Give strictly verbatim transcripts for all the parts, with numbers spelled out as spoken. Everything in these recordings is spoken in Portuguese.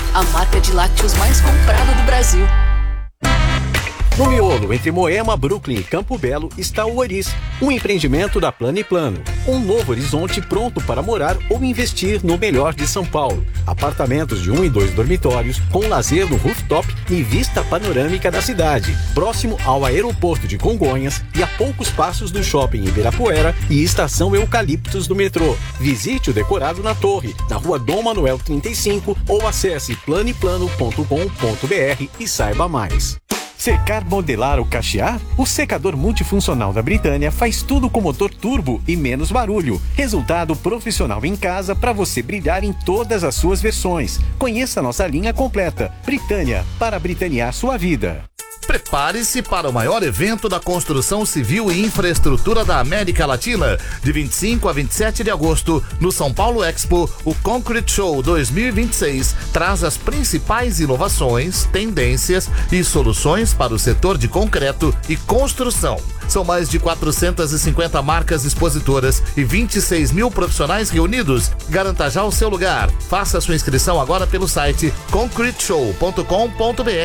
a marca de lácteos mais comprada do Brasil. No miolo, entre Moema, Brooklyn e Campo Belo, está o Oris, um empreendimento da Plano e Plano. Um novo horizonte pronto para morar ou investir no melhor de São Paulo. Apartamentos de um e dois dormitórios, com lazer no rooftop e vista panorâmica da cidade. Próximo ao aeroporto de Congonhas e a poucos passos do shopping Ibirapuera e estação Eucaliptos do metrô. Visite o decorado na torre, na rua Dom Manuel trinta e cinco ou acesse plano e plano ponto com ponto br e saiba mais. Secar, modelar ou cachear? O secador multifuncional da Britânia faz tudo com motor turbo e menos barulho. Resultado profissional em casa para você brilhar em todas as suas versões. Conheça nossa linha completa. Britânia, para britanear sua vida. Prepare-se para o maior evento da construção civil e infraestrutura da América Latina. De vinte e cinco a vinte e sete de agosto, no São Paulo Expo, o Concrete Show dois mil e vinte e seis traz as principais inovações, tendências e soluções para o setor de concreto e construção. São mais de quatrocentas e cinquenta marcas expositoras e vinte e seis mil profissionais reunidos. Garanta já o seu lugar. Faça sua inscrição agora pelo site concrete show ponto com ponto br.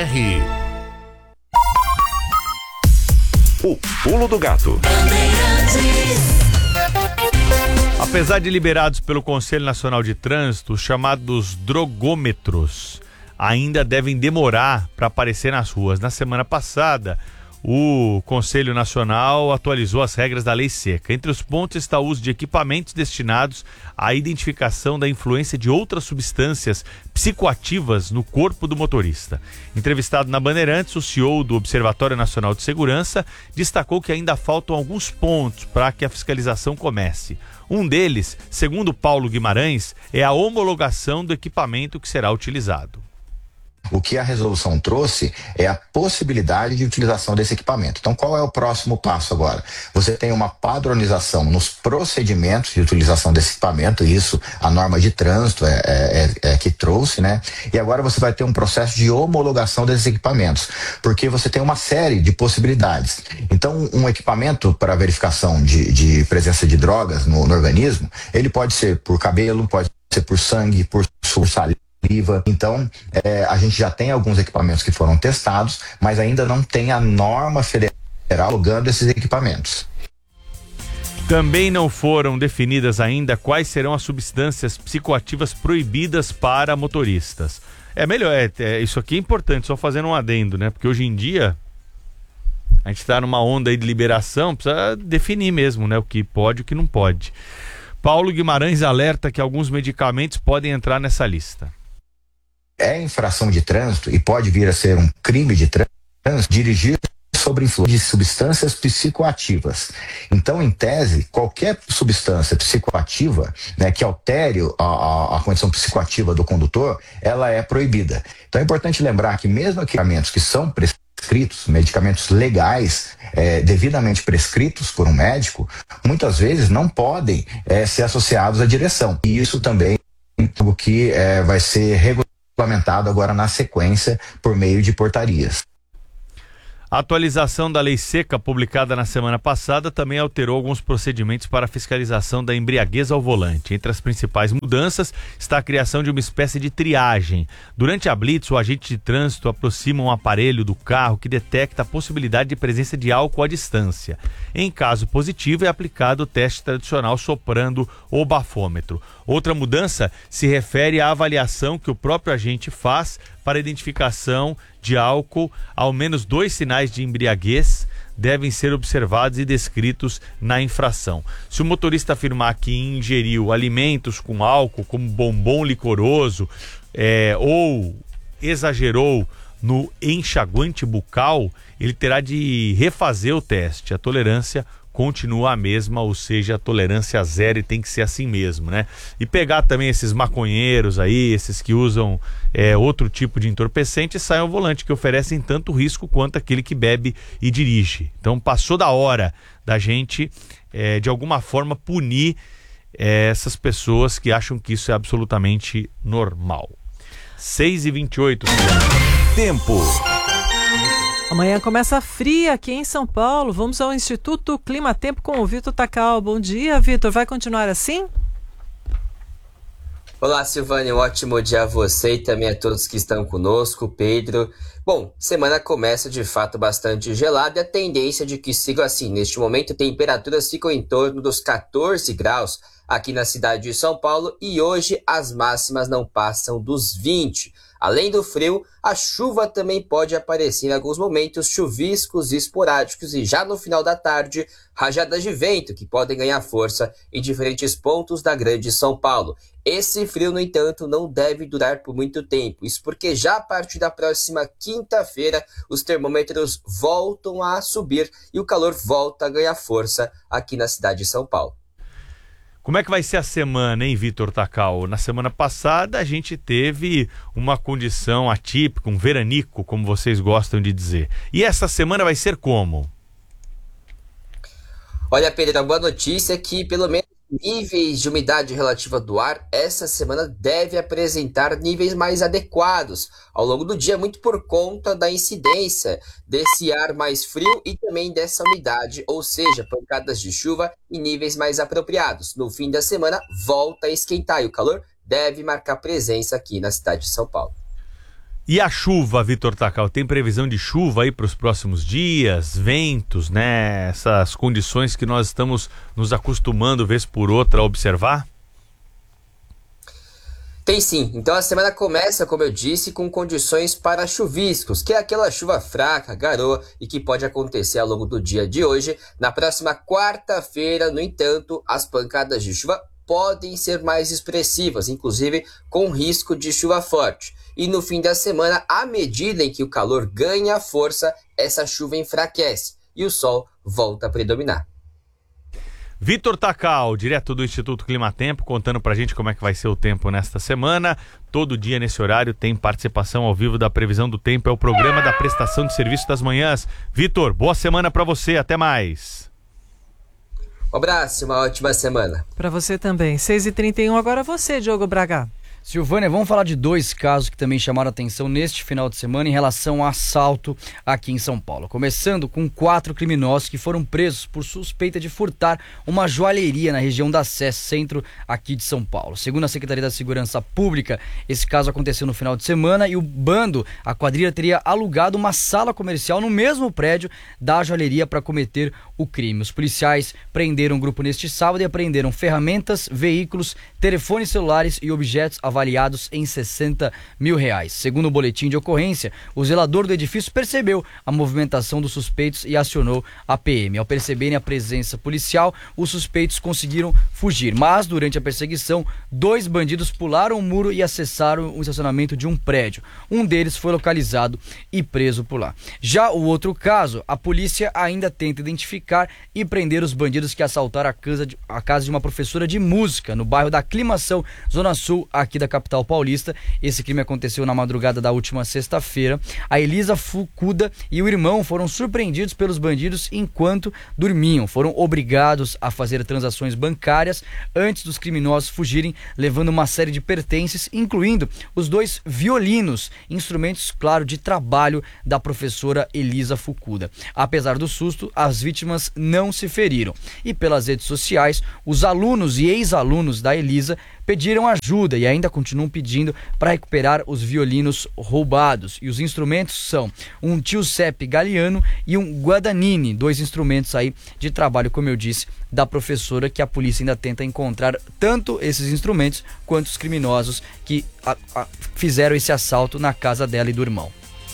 O Pulo do Gato. Apesar de liberados pelo Conselho Nacional de Trânsito, os chamados drogômetros ainda devem demorar para aparecer nas ruas. Na semana passada, o Conselho Nacional atualizou as regras da Lei Seca. Entre os pontos está o uso de equipamentos destinados à identificação da influência de outras substâncias psicoativas no corpo do motorista. Entrevistado na Bandeirantes, o C E O do Observatório Nacional de Segurança destacou que ainda faltam alguns pontos para que a fiscalização comece. Um deles, segundo Paulo Guimarães, é a homologação do equipamento que será utilizado. O que a resolução trouxe é a possibilidade de utilização desse equipamento. Então, qual é o próximo passo agora? Você tem uma padronização nos procedimentos de utilização desse equipamento, e isso a norma de trânsito é, é, é que trouxe, né? E agora você vai ter um processo de homologação desses equipamentos, porque você tem uma série de possibilidades. Então, um equipamento para verificação de, de presença de drogas no, no organismo, ele pode ser por cabelo, pode ser por sangue, por saliva. Então, é, a gente já tem alguns equipamentos que foram testados, mas ainda não tem a norma federal homologando esses equipamentos. Também não foram definidas ainda quais serão as substâncias psicoativas proibidas para motoristas. É melhor, é, é, isso aqui é importante, só fazendo um adendo, né? Porque hoje em dia a gente está numa onda aí de liberação, precisa definir mesmo, né? O que pode e o que não pode. Paulo Guimarães alerta que alguns medicamentos podem entrar nessa lista. É infração de trânsito e pode vir a ser um crime de trânsito dirigir sobre influência de substâncias psicoativas. Então, em tese, qualquer substância psicoativa, né, que altere a, a, a condição psicoativa do condutor, ela é proibida. Então, é importante lembrar que mesmo equipamentos que são prescritos, medicamentos legais, é, devidamente prescritos por um médico, muitas vezes não podem é, ser associados à direção. E isso também é algo que é, vai ser regulamentado agora na sequência por meio de portarias. A atualização da Lei Seca, publicada na semana passada, também alterou alguns procedimentos para a fiscalização da embriaguez ao volante. Entre as principais mudanças está a criação de uma espécie de triagem. Durante a blitz, o agente de trânsito aproxima um aparelho do carro que detecta a possibilidade de presença de álcool à distância. Em caso positivo, é aplicado o teste tradicional soprando o bafômetro. Outra mudança se refere à avaliação que o próprio agente faz para a identificação de álcool. Ao menos dois sinais de embriaguez devem ser observados e descritos na infração. Se o motorista afirmar que ingeriu alimentos com álcool, como bombom licoroso, é, ou exagerou no enxaguante bucal, ele terá de refazer o teste. A tolerância continua a mesma, ou seja, a tolerância zero, e tem que ser assim mesmo, né? E pegar também esses maconheiros aí, esses que usam é, outro tipo de entorpecente, e saem ao volante, que oferecem tanto risco quanto aquele que bebe e dirige. Então passou da hora da gente, é, de alguma forma, punir é, essas pessoas que acham que isso é absolutamente normal. seis e vinte e oito. Tempo. Amanhã começa fria aqui em São Paulo. Vamos ao Instituto Clima Tempo com o Vitor Takal. Bom dia, Vitor. Vai continuar assim? Olá, Silvânia, um ótimo dia a você e também a todos que estão conosco, Pedro. Bom, semana começa de fato bastante gelada e a tendência de que siga assim. Neste momento, temperaturas ficam em torno dos catorze graus aqui na cidade de São Paulo e hoje as máximas não passam dos vinte. Além do frio, a chuva também pode aparecer em alguns momentos, chuviscos e esporádicos e já no final da tarde, rajadas de vento que podem ganhar força em diferentes pontos da grande São Paulo. Esse frio, no entanto, não deve durar por muito tempo. Isso porque já a partir da próxima quinta-feira, os termômetros voltam a subir e o calor volta a ganhar força aqui na cidade de São Paulo. Como é que vai ser a semana, hein, Vitor Tacal? Na semana passada a gente teve uma condição atípica, um veranico, como vocês gostam de dizer. E essa semana vai ser como? Olha, Pedro, a boa notícia é que pelo menos níveis de umidade relativa do ar essa semana deve apresentar níveis mais adequados ao longo do dia, muito por conta da incidência desse ar mais frio e também dessa umidade, ou seja, pancadas de chuva e níveis mais apropriados. No fim da semana, volta a esquentar e o calor deve marcar presença aqui na cidade de São Paulo. E a chuva, Vitor Tacal? Tem previsão de chuva aí para os próximos dias? Ventos, né? Essas condições que nós estamos nos acostumando, vez por outra, a observar? Tem sim. Então a semana começa, como eu disse, com condições para chuviscos, que é aquela chuva fraca, garoa, e que pode acontecer ao longo do dia de hoje. Na próxima quarta-feira, no entanto, as pancadas de chuva podem ser mais expressivas, inclusive com risco de chuva forte. E no fim da semana, à medida em que o calor ganha força, essa chuva enfraquece e o sol volta a predominar. Vitor Tacal, direto do Instituto Climatempo, contando pra gente como é que vai ser o tempo nesta semana. Todo dia nesse horário tem participação ao vivo da Previsão do Tempo, é o programa da prestação de serviço das manhãs. Vitor, boa semana pra você, até mais. Um abraço, uma ótima semana. Pra você também. seis e trinta e um, agora você, Diogo Braga. Silvânia, vamos falar de dois casos que também chamaram a atenção neste final de semana em relação ao assalto aqui em São Paulo. Começando com quatro criminosos que foram presos por suspeita de furtar uma joalheria na região da Sé, centro aqui de São Paulo. Segundo a Secretaria da Segurança Pública, esse caso aconteceu no final de semana e o bando, a quadrilha, teria alugado uma sala comercial no mesmo prédio da joalheria para cometer o crime. Os policiais prenderam o grupo neste sábado e apreenderam ferramentas, veículos, telefones celulares e objetos avaliados em sessenta mil reais. Segundo o boletim de ocorrência, o zelador do edifício percebeu a movimentação dos suspeitos e acionou a P M. Ao perceberem a presença policial, os suspeitos conseguiram fugir, mas durante a perseguição, dois bandidos pularam o muro e acessaram o estacionamento de um prédio. Um deles foi localizado e preso por lá. Já o outro caso, a polícia ainda tenta identificar e prender os bandidos que assaltaram a casa de, a casa de uma professora de música no bairro da Aclimação, Zona Sul, aqui da capital paulista. Esse crime aconteceu na madrugada da última sexta-feira. A Elisa Fukuda e o irmão foram surpreendidos pelos bandidos enquanto dormiam. Foram obrigados a fazer transações bancárias antes dos criminosos fugirem, levando uma série de pertences, incluindo os dois violinos, instrumentos, claro, de trabalho da professora Elisa Fukuda. Apesar do susto, as vítimas não se feriram. E pelas redes sociais, os alunos e ex-alunos da Elisa pediram ajuda e ainda continuam pedindo para recuperar os violinos roubados. E os instrumentos são um Giuseppe Galliano e um Guadagnini, dois instrumentos aí de trabalho, como eu disse, da professora, que a polícia ainda tenta encontrar tanto esses instrumentos quanto os criminosos que a, a, fizeram esse assalto na casa dela e do irmão.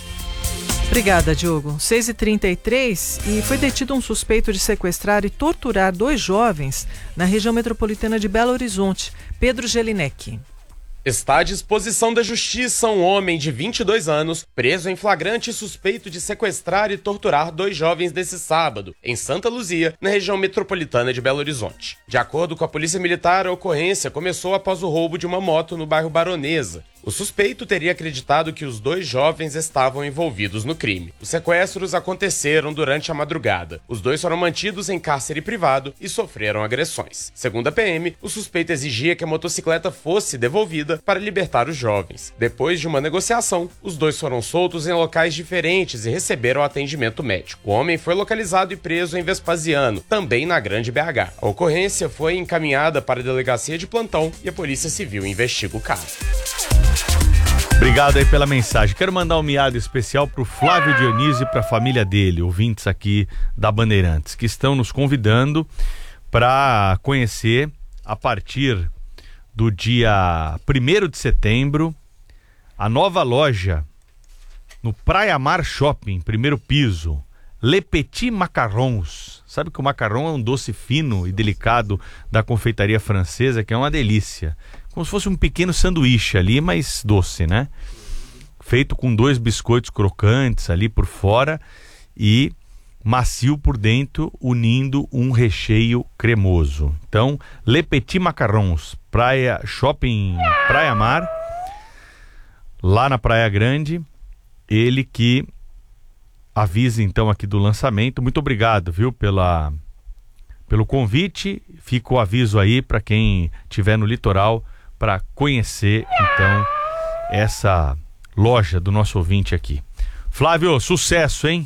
Obrigada, Diogo. seis e trinta e três e foi detido um suspeito de sequestrar e torturar dois jovens na região metropolitana de Belo Horizonte. Pedro Gelinek. Está à disposição da justiça um homem de vinte e dois anos, preso em flagrante suspeito de sequestrar e torturar dois jovens desse sábado, em Santa Luzia, na região metropolitana de Belo Horizonte. De acordo com a Polícia Militar, a ocorrência começou após o roubo de uma moto no bairro Baronesa. O suspeito teria acreditado que os dois jovens estavam envolvidos no crime. Os sequestros aconteceram durante a madrugada. Os dois foram mantidos em cárcere privado e sofreram agressões. Segundo a P M, o suspeito exigia que a motocicleta fosse devolvida para libertar os jovens. Depois de uma negociação, os dois foram soltos em locais diferentes e receberam atendimento médico. O homem foi localizado e preso em Vespasiano, também na Grande B H. A ocorrência foi encaminhada para a delegacia de plantão e a Polícia Civil investiga o caso. Obrigado aí pela mensagem. Quero mandar um miado especial pro Flávio Dionísio e pra família dele, ouvintes aqui da Bandeirantes, que estão nos convidando para conhecer, a partir do dia primeiro de setembro, a nova loja no Praia Mar Shopping, primeiro piso, Le Petit Macarons. Sabe que o macarrão é um doce fino e delicado da confeitaria francesa, que é uma delícia. Como se fosse um pequeno sanduíche ali, mas doce, né? Feito com dois biscoitos crocantes ali por fora e macio por dentro, unindo um recheio cremoso. Então, Le Petit Macarons, Praia Shopping Praia Mar, lá na Praia Grande. Ele que avisa então aqui do lançamento. Muito obrigado, viu, pela, pelo convite. Fica o aviso aí para quem estiver no litoral para conhecer então essa loja do nosso ouvinte aqui. Flávio, sucesso, hein?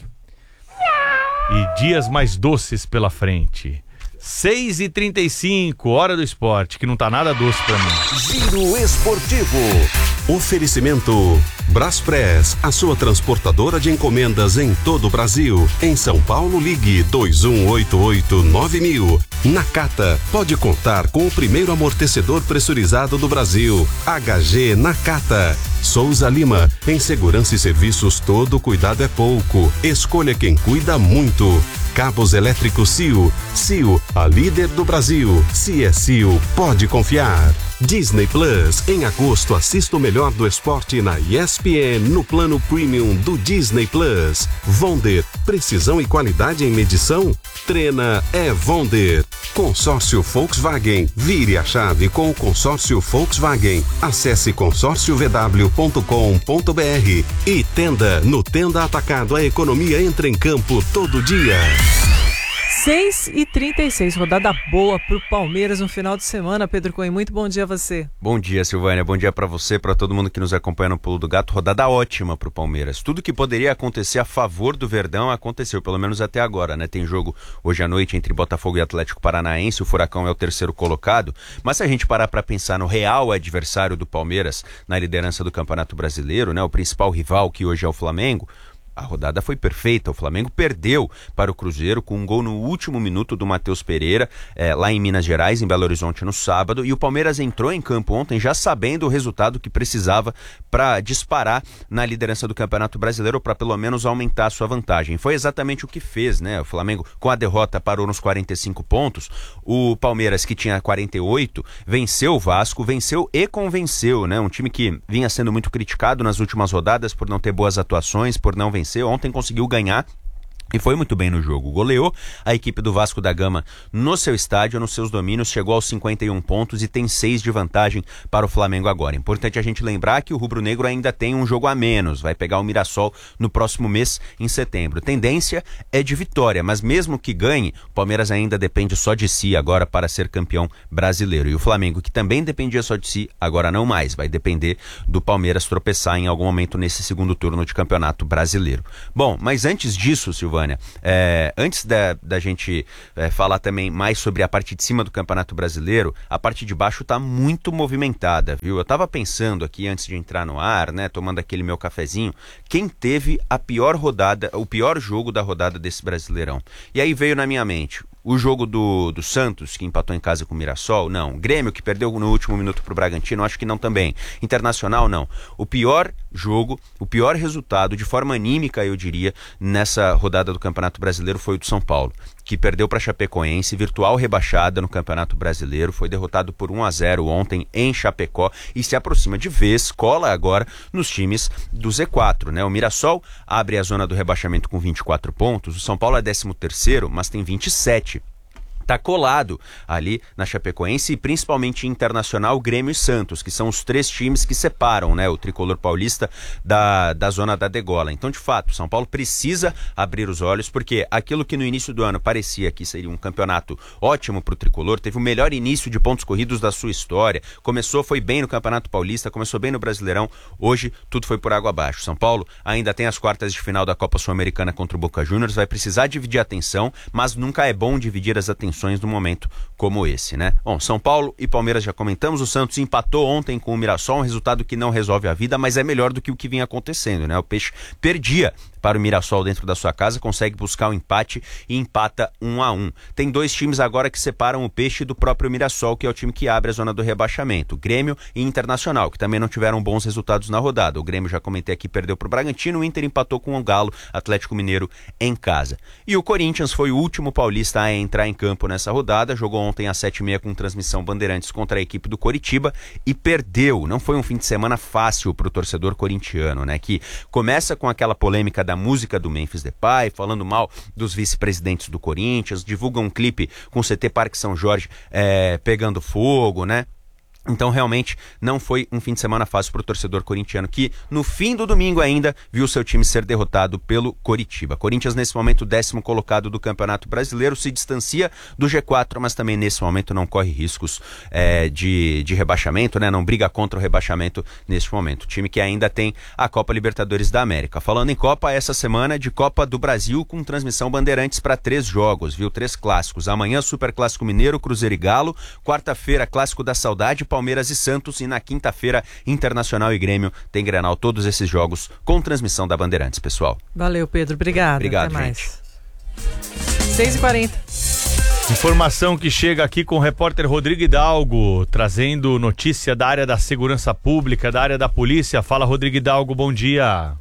E dias mais doces pela frente. seis e trinta e cinco, hora do esporte, que não tá nada doce pra mim. Giro Esportivo. Oferecimento Braspress, a sua transportadora de encomendas em todo o Brasil. Em São Paulo, ligue dois um oito oito nove mil. Nakata, pode contar com o primeiro amortecedor pressurizado do Brasil. H G Nakata. Souza Lima, em segurança e serviços todo cuidado é pouco. Escolha quem cuida muito. Cabos elétricos C I O. C I O, a líder do Brasil. Se é C I O, pode confiar. Disney Plus, em agosto assista o melhor do esporte na E S P N no plano premium do Disney Plus. Vonder, precisão e qualidade em medição? Treina é Vonder. Consórcio Volkswagen, vire a chave com o consórcio Volkswagen. Acesse consórcio v w ponto com ponto b r e Tenda, no Tenda Atacado, a economia entra em campo todo dia. seis e trinta e seis, rodada boa pro Palmeiras no final de semana. Pedro Cohen, muito bom dia a você. Bom dia, Silvânia, bom dia para você, para todo mundo que nos acompanha no Pulo do Gato. Rodada ótima pro Palmeiras. Tudo que poderia acontecer a favor do Verdão aconteceu, pelo menos até agora, né? Tem jogo hoje à noite entre Botafogo e Atlético Paranaense, o Furacão é o terceiro colocado, mas se a gente parar para pensar no real adversário do Palmeiras na liderança do Campeonato Brasileiro, né? O principal rival, que hoje é o Flamengo, a rodada foi perfeita. O Flamengo perdeu para o Cruzeiro com um gol no último minuto do Matheus Pereira, é, lá em Minas Gerais, em Belo Horizonte, no sábado. E o Palmeiras entrou em campo ontem já sabendo o resultado que precisava para disparar na liderança do Campeonato Brasileiro, ou para pelo menos aumentar a sua vantagem. Foi exatamente o que fez, né? O Flamengo, com a derrota, parou nos quarenta e cinco pontos. O Palmeiras, que tinha quarenta e oito, venceu o Vasco, venceu e convenceu, né? Um time que vinha sendo muito criticado nas últimas rodadas por não ter boas atuações, por não vencer. Ontem conseguiu ganhar e foi muito bem no jogo. Goleou a equipe do Vasco da Gama no seu estádio, nos seus domínios, chegou aos cinquenta e um pontos e tem seis de vantagem para o Flamengo agora. Importante a gente lembrar que o rubro-negro ainda tem um jogo a menos, vai pegar o Mirassol no próximo mês, em setembro. Tendência é de vitória, mas mesmo que ganhe, o Palmeiras ainda depende só de si agora para ser campeão brasileiro. E o Flamengo, que também dependia só de si, agora não mais, vai depender do Palmeiras tropeçar em algum momento nesse segundo turno de Campeonato Brasileiro. Bom, mas antes disso, Silvânia, É, antes da, da gente é, falar também mais sobre a parte de cima do Campeonato Brasileiro, a parte de baixo tá muito movimentada, viu? Eu tava pensando aqui antes de entrar no ar, né, tomando aquele meu cafezinho, quem teve a pior rodada, o pior jogo da rodada desse Brasileirão. E aí veio na minha mente o jogo do, do Santos, que empatou em casa com o Mirassol, não. Grêmio, que perdeu no último minuto pro Bragantino, acho que não também. Internacional, não. O pior jogo, o pior resultado, de forma anímica, eu diria, nessa rodada do Campeonato Brasileiro foi o do São Paulo, que perdeu para a Chapecoense, virtual rebaixada no Campeonato Brasileiro, foi derrotado por um a zero ontem em Chapecó e se aproxima de vez, cola agora nos times do Z quatro, né? O Mirassol abre a zona do rebaixamento com vinte e quatro pontos, o São Paulo é décimo terceiro, mas tem vinte e sete. Está colado ali na Chapecoense e principalmente Internacional, Grêmio e Santos, que são os três times que separam, né, o tricolor paulista da, da zona da degola. Então, de fato, São Paulo precisa abrir os olhos, porque aquilo que no início do ano parecia que seria um campeonato ótimo para o tricolor, teve o melhor início de pontos corridos da sua história, começou, foi bem no Campeonato Paulista, começou bem no Brasileirão, hoje tudo foi por água abaixo. São Paulo ainda tem as quartas de final da Copa Sul-Americana contra o Boca Juniors, vai precisar dividir a atenção, mas nunca é bom dividir as atenções no momento como esse, né? Bom, São Paulo e Palmeiras já comentamos, o Santos empatou ontem com o Mirassol, um resultado que não resolve a vida, mas é melhor do que o que vinha acontecendo, né? O Peixe perdia para o Mirassol dentro da sua casa, consegue buscar o um empate e empata um a um. Tem dois times agora que separam o Peixe do próprio Mirassol, que é o time que abre a zona do rebaixamento, Grêmio e Internacional, que também não tiveram bons resultados na rodada. O Grêmio, já comentei aqui, perdeu para o Bragantino, o Inter empatou com o Galo, Atlético Mineiro em casa. E o Corinthians foi o último paulista a entrar em campo nessa rodada, jogou ontem às sete e meia com transmissão Bandeirantes contra a equipe do Coritiba e perdeu. Não foi um fim de semana fácil para o torcedor corintiano, né? Que começa com aquela polêmica da música do Memphis Depay, falando mal dos vice-presidentes do Corinthians, divulga um clipe com o C T Parque São Jorge é, pegando fogo, né? Então, realmente, não foi um fim de semana fácil para o torcedor corintiano, que no fim do domingo ainda viu seu time ser derrotado pelo Coritiba. Corinthians, nesse momento, décimo colocado do Campeonato Brasileiro, se distancia do G quatro, mas também nesse momento não corre riscos é, de, de rebaixamento, né? Não briga contra o rebaixamento neste momento. Time que ainda tem a Copa Libertadores da América. Falando em Copa, essa semana de Copa do Brasil, com transmissão Bandeirantes para três jogos, viu? Três clássicos. Amanhã, Super Clássico Mineiro, Cruzeiro e Galo. Quarta-feira, Clássico da Saudade, Palmeiras e Santos, e na quinta-feira Internacional e Grêmio. Tem Grenal, todos esses jogos com transmissão da Bandeirantes, pessoal. Valeu, Pedro, obrigado. Obrigado, até gente. Mais. seis e quarenta. Informação que chega aqui com o repórter Rodrigo Hidalgo, trazendo notícia da área da segurança pública, da área da polícia. Fala, Rodrigo Hidalgo, bom dia.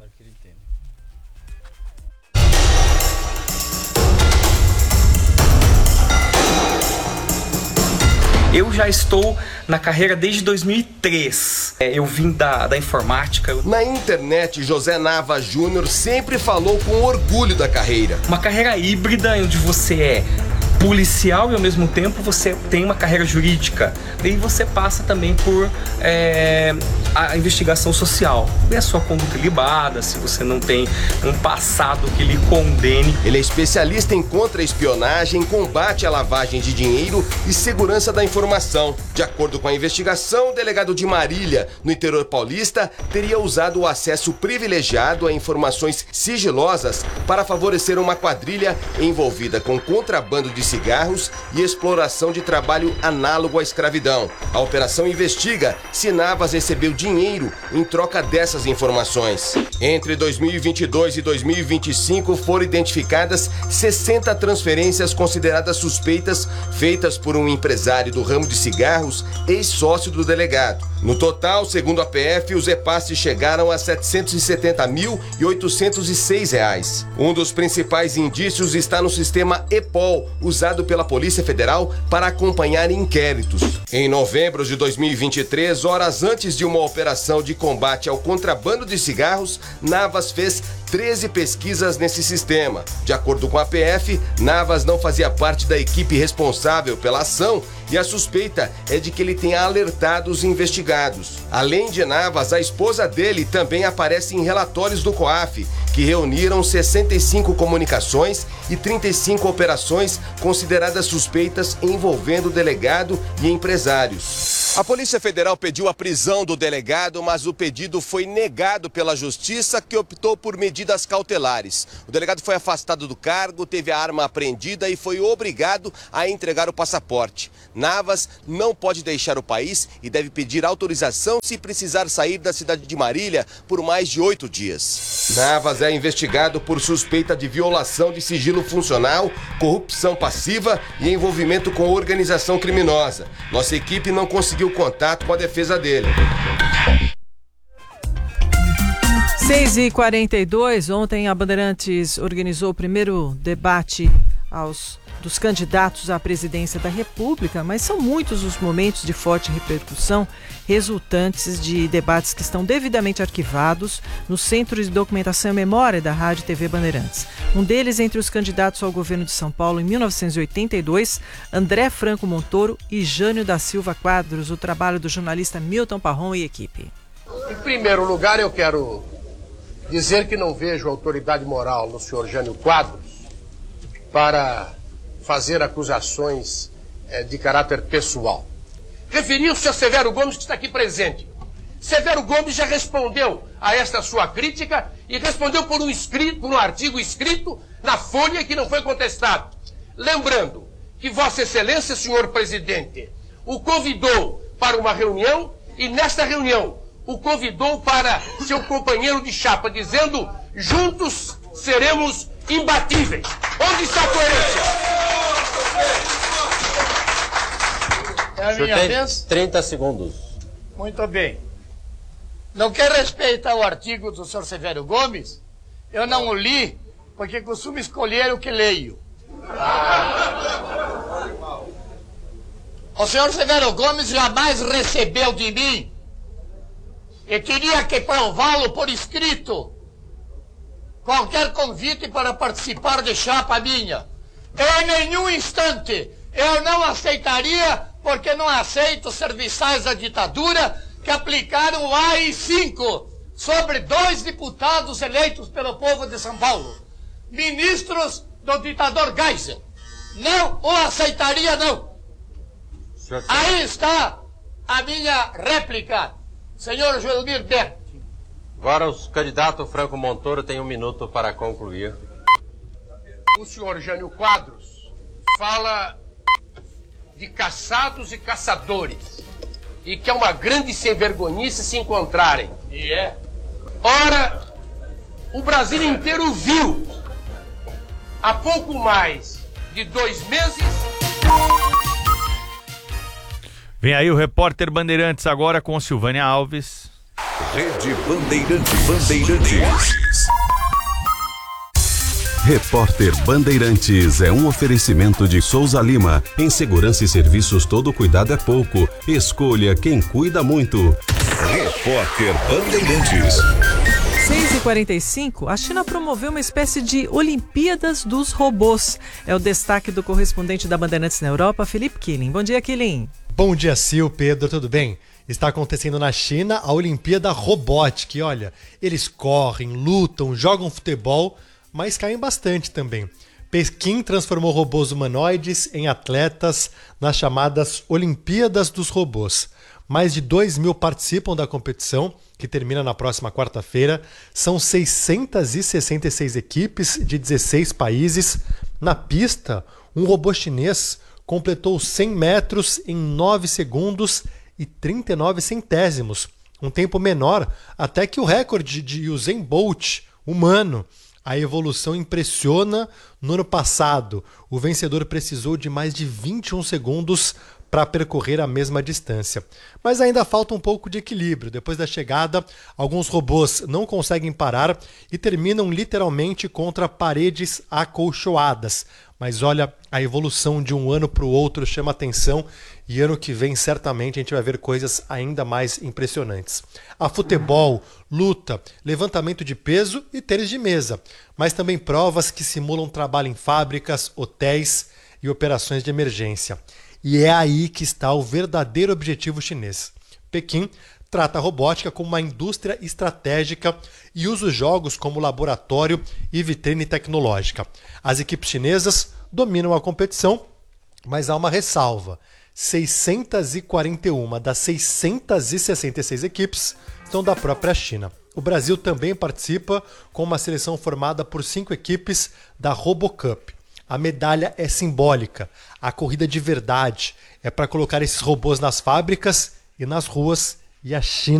Eu já estou na carreira desde dois mil e três. É, eu vim da, da informática. Na internet, José Nava Júnior sempre falou com orgulho da carreira. Uma carreira híbrida onde você é policial e ao mesmo tempo você tem uma carreira jurídica. Daí você passa também por é, a investigação social. Ver a sua conduta ilibada, se você não tem um passado que lhe condene. Ele é especialista em contra-espionagem, combate à lavagem de dinheiro e segurança da informação. De acordo com a investigação, o delegado de Marília, no interior paulista, teria usado o acesso privilegiado a informações sigilosas para favorecer uma quadrilha envolvida com contrabando de cigarros e exploração de trabalho análogo à escravidão. A operação investiga se Navas recebeu dinheiro em troca dessas informações. Entre dois mil e vinte e dois e dois mil e vinte e cinco foram identificadas sessenta transferências consideradas suspeitas feitas por um empresário do ramo de cigarros, ex-sócio do delegado. No total, segundo a P F, os repasses chegaram a setecentos e setenta mil e oitocentos e seis reais. Um dos principais indícios está no sistema EPOL, usado pela Polícia Federal para acompanhar inquéritos. Em novembro de dois mil e vinte e três, horas antes de uma operação de combate ao contrabando de cigarros, Navas fez treze pesquisas nesse sistema. De acordo com a P F, Navas não fazia parte da equipe responsável pela ação e a suspeita é de que ele tenha alertado os investigados. Além de Navas, a esposa dele também aparece em relatórios do COAF, que reuniram sessenta e cinco comunicações e trinta e cinco operações consideradas suspeitas envolvendo o delegado e empresários. A Polícia Federal pediu a prisão do delegado, mas o pedido foi negado pela Justiça, que optou por medidas cautelares. O delegado foi afastado do cargo, teve a arma apreendida e foi obrigado a entregar o passaporte. Navas não pode deixar o país e deve pedir autorização se precisar sair da cidade de Marília por mais de oito dias. Navas é investigado por suspeita de violação de sigilo funcional, corrupção passiva e envolvimento com organização criminosa. Nossa equipe não conseguiu contato com a defesa dele. seis e quarenta e dois, ontem a Bandeirantes organizou o primeiro debate aos dos candidatos à presidência da República, mas são muitos os momentos de forte repercussão resultantes de debates que estão devidamente arquivados no Centro de Documentação e Memória da Rádio e T V Bandeirantes. Um deles entre os candidatos ao governo de São Paulo em mil novecentos e oitenta e dois, André Franco Montoro e Jânio da Silva Quadros, o trabalho do jornalista Milton Parron e equipe. Em primeiro lugar, eu quero dizer que não vejo autoridade moral no senhor Jânio Quadros para fazer acusações eh, de caráter pessoal. Referiu-se a Severo Gomes, que está aqui presente. Severo Gomes já respondeu a esta sua crítica e respondeu por um, escrito, por um artigo escrito na Folha que não foi contestado. Lembrando que Vossa Excelência, senhor presidente, o convidou para uma reunião e nesta reunião o convidou para seu companheiro de chapa, dizendo: juntos seremos imbatíveis. Onde está a coerência? É a minha vez? trinta segundos. Muito bem. No que respeita ao artigo do senhor Severo Gomes, eu não o li, porque costumo escolher o que leio. O senhor Severo Gomes jamais recebeu de mim, e teria que prová-lo por escrito, qualquer convite para participar de chapa minha. Em nenhum instante eu não aceitaria, porque não aceito serviçais da ditadura que aplicaram o A I cinco sobre dois deputados eleitos pelo povo de São Paulo, ministros do ditador Geisel. Não o aceitaria, não. Aí está a minha réplica, senhor Joelmir Berti. Agora o candidato Franco Montoro tem um minuto para concluir. O senhor Jânio Quadros fala de caçados e caçadores e que é uma grande sem-vergonhice se encontrarem. E é? Ora, o Brasil inteiro viu, há pouco mais de dois meses... Vem aí o repórter Bandeirantes agora com Silvânia Alves. Rede Bandeirantes. Bandeirantes. Repórter Bandeirantes é um oferecimento de Souza Lima. Em segurança e serviços, todo cuidado é pouco. Escolha quem cuida muito. Repórter Bandeirantes. seis e quarenta e cinco, a China promoveu uma espécie de Olimpíadas dos Robôs. É o destaque do correspondente da Bandeirantes na Europa, Felipe Killing. Bom dia, Killing. Bom dia, Sil, Pedro, tudo bem? Está acontecendo na China a Olimpíada Robótica. E olha, eles correm, lutam, jogam futebol, mas caem bastante também. Pequim transformou robôs humanoides em atletas nas chamadas Olimpíadas dos Robôs. Mais de dois mil participam da competição, que termina na próxima quarta-feira. São seiscentas e sessenta e seis equipes de dezesseis países. Na pista, um robô chinês completou cem metros em nove segundos e trinta e nove centésimos, um tempo menor até que o recorde de Usain Bolt humano. A evolução impressiona. No ano passado, o vencedor precisou de mais de vinte e um segundos para percorrer a mesma distância. Mas ainda falta um pouco de equilíbrio. Depois da chegada, alguns robôs não conseguem parar e terminam literalmente contra paredes acolchoadas. Mas olha, a evolução de um ano para o outro chama atenção e ano que vem certamente a gente vai ver coisas ainda mais impressionantes. Há futebol, luta, levantamento de peso e tênis de mesa, mas também provas que simulam trabalho em fábricas, hotéis e operações de emergência. E é aí que está o verdadeiro objetivo chinês. Pequim trata a robótica como uma indústria estratégica e usa os jogos como laboratório e vitrine tecnológica. As equipes chinesas dominam a competição, mas há uma ressalva. seiscentas e quarenta e uma das seiscentas e sessenta e seis equipes são da própria China. O Brasil também participa com uma seleção formada por cinco equipes da RoboCup. A medalha é simbólica. A corrida de verdade é para colocar esses robôs nas fábricas e nas ruas, e a China